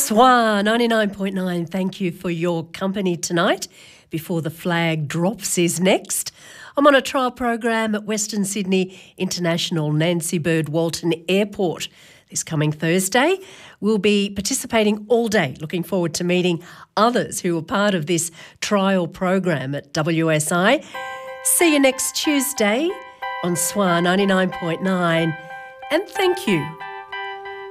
SWA 99.9, thank you for your company tonight. Before the Flag Drops is next. I'm on a trial program at Western Sydney International Nancy Bird Walton Airport this coming Thursday. We'll be participating all day. Looking forward to meeting others who are part of this trial program at WSI. See you next Tuesday on SWA 99.9, and thank you